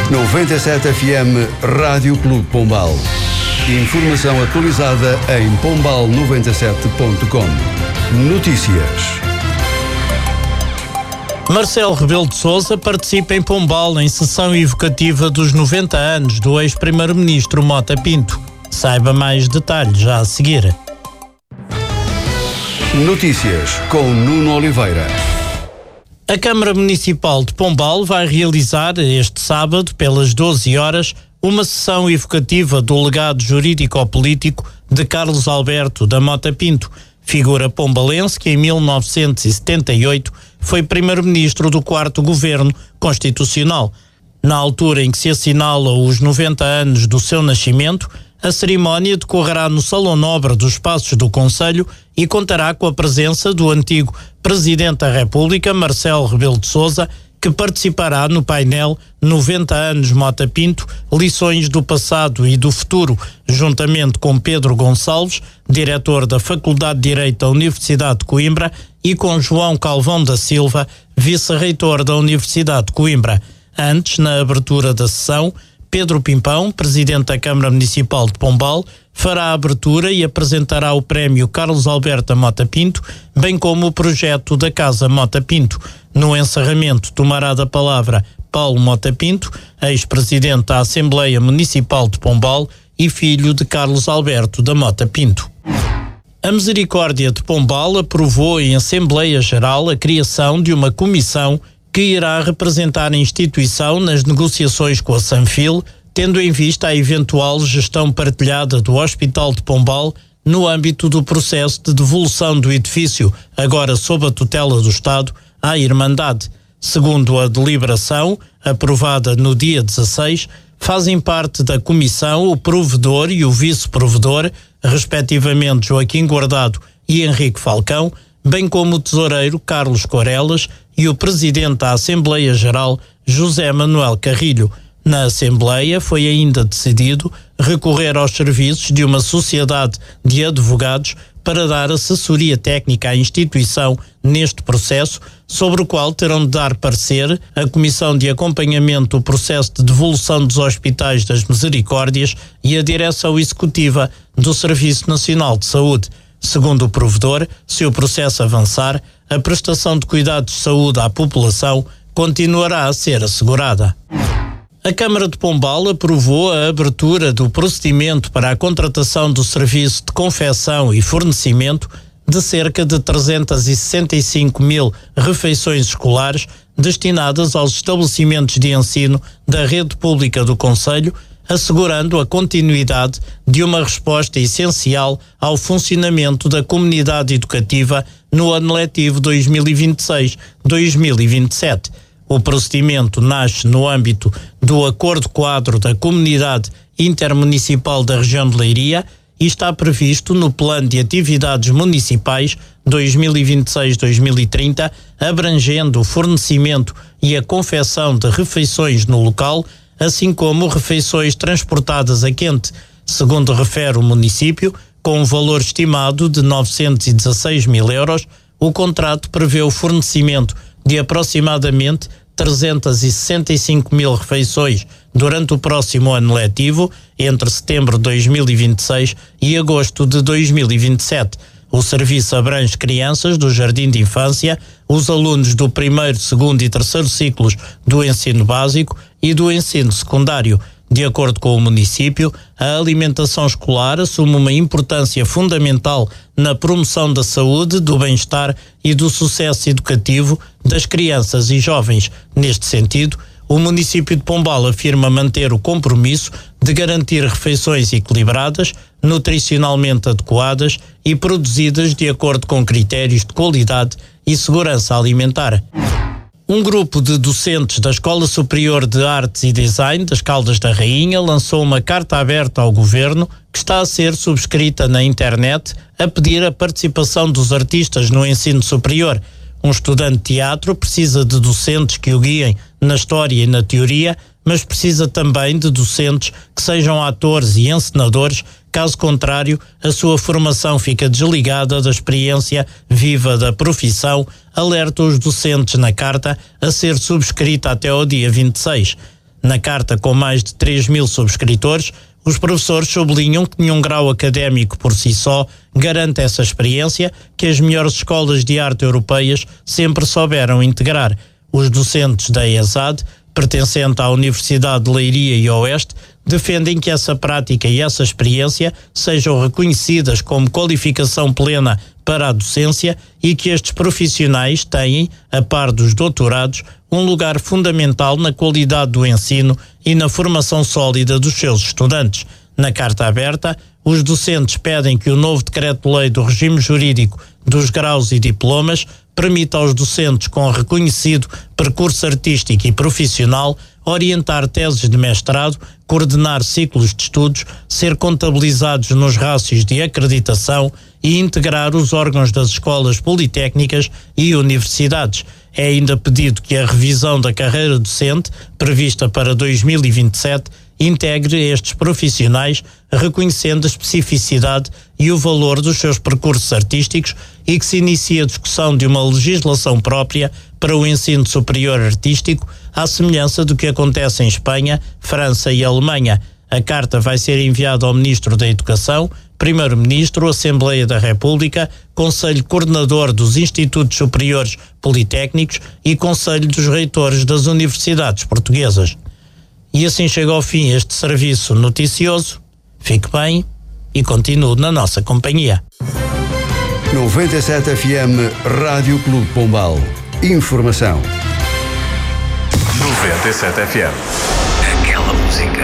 97 FM Rádio Clube Pombal. Informação atualizada em pombal97.com. Notícias. Marcelo Rebelo de Sousa participa em Pombal em sessão evocativa dos 90 anos do ex-primeiro-ministro Mota Pinto. Saiba mais detalhes já a seguir. Notícias com Nuno Oliveira. A Câmara Municipal de Pombal vai realizar este sábado, pelas 12 horas, uma sessão evocativa do legado jurídico-político de Carlos Alberto da Mota Pinto, figura pombalense que em 1978 foi primeiro-ministro do 4º Governo Constitucional. Na altura em que se assinala os 90 anos do seu nascimento, a cerimónia decorrerá no Salão Nobre dos Passos do Conselho e contará com a presença do antigo Presidente da República, Marcelo Rebelo de Sousa, que participará no painel 90 anos Mota Pinto, lições do passado e do futuro, juntamente com Pedro Gonçalves, diretor da Faculdade de Direito da Universidade de Coimbra, e com João Calvão da Silva, vice-reitor da Universidade de Coimbra. Antes, na abertura da sessão, Pedro Pimpão, presidente da Câmara Municipal de Pombal, fará a abertura e apresentará o prémio Carlos Alberto Mota Pinto, bem como o projeto da Casa Mota Pinto. No encerramento, tomará da palavra Paulo Mota Pinto, ex-presidente da Assembleia Municipal de Pombal e filho de Carlos Alberto da Mota Pinto. A Misericórdia de Pombal aprovou em Assembleia Geral a criação de uma comissão que irá representar a instituição nas negociações com a Sanfil, tendo em vista a eventual gestão partilhada do Hospital de Pombal no âmbito do processo de devolução do edifício, agora sob a tutela do Estado, à Irmandade. Segundo a deliberação, aprovada no dia 16, fazem parte da comissão o provedor e o vice-provedor, respectivamente Joaquim Guardado e Henrique Falcão, bem como o tesoureiro Carlos Corelas e o presidente da Assembleia Geral, José Manuel Carrilho. Na Assembleia foi ainda decidido recorrer aos serviços de uma sociedade de advogados para dar assessoria técnica à instituição neste processo, sobre o qual terão de dar parecer a Comissão de Acompanhamento do Processo de Devolução dos Hospitais das Misericórdias e a Direção Executiva do Serviço Nacional de Saúde. Segundo o provedor, se o processo avançar, a prestação de cuidados de saúde à população continuará a ser assegurada. A Câmara de Pombal aprovou a abertura do procedimento para a contratação do serviço de confecção e fornecimento de cerca de 365 mil refeições escolares destinadas aos estabelecimentos de ensino da rede pública do Concelho, assegurando a continuidade de uma resposta essencial ao funcionamento da comunidade educativa no ano letivo 2026-2027. O procedimento nasce no âmbito do Acordo Quadro da Comunidade Intermunicipal da Região de Leiria e está previsto no Plano de Atividades Municipais 2026-2030, abrangendo o fornecimento e a confecção de refeições no local, assim como refeições transportadas a quente. Segundo refere o município, com um valor estimado de 916 mil euros, o contrato prevê o fornecimento de aproximadamente 365 mil refeições durante o próximo ano letivo, entre setembro de 2026 e agosto de 2027. O serviço abrange crianças do Jardim de Infância, os alunos do 1º, 2º e 3º ciclos do ensino básico e do ensino secundário. De acordo com o município, a alimentação escolar assume uma importância fundamental na promoção da saúde, do bem-estar e do sucesso educativo das crianças e jovens. Neste sentido, o município de Pombal afirma manter o compromisso de garantir refeições equilibradas, nutricionalmente adequadas e produzidas de acordo com critérios de qualidade e segurança alimentar. Um grupo de docentes da Escola Superior de Artes e Design das Caldas da Rainha lançou uma carta aberta ao Governo que está a ser subscrita na internet a pedir a participação dos artistas no ensino superior. Um estudante de teatro precisa de docentes que o guiem na história e na teoria, mas precisa também de docentes que sejam atores e encenadores. Caso contrário, a sua formação fica desligada da experiência viva da profissão, alerta os docentes na carta a ser subscrita até ao dia 26. Na carta, com mais de 3.000 subscritores, os professores sublinham que nenhum grau académico por si só garante essa experiência que as melhores escolas de arte europeias sempre souberam integrar. Os docentes da ESAD, pertencente à Universidade de Leiria e Oeste, defendem que essa prática e essa experiência sejam reconhecidas como qualificação plena para a docência e que estes profissionais têm, a par dos doutorados, um lugar fundamental na qualidade do ensino e na formação sólida dos seus estudantes. Na carta aberta, os docentes pedem que o novo decreto-lei do regime jurídico dos graus e diplomas permita aos docentes com reconhecido percurso artístico e profissional orientar teses de mestrado, coordenar ciclos de estudos, ser contabilizados nos rácios de acreditação e integrar os órgãos das escolas politécnicas e universidades. É ainda pedido que a revisão da carreira docente, prevista para 2027, integre estes profissionais, reconhecendo a especificidade e o valor dos seus percursos artísticos e que se inicie a discussão de uma legislação própria para o ensino superior artístico, à semelhança do que acontece em Espanha, França e Alemanha. A carta vai ser enviada ao Ministro da Educação, Primeiro-Ministro, Assembleia da República, Conselho Coordenador dos Institutos Superiores Politécnicos e Conselho dos Reitores das Universidades Portuguesas. E assim chega ao fim este serviço noticioso. Fique bem e continue na nossa companhia. 97 FM Rádio Clube Pombal. Informação. 97 FM. Aquela música.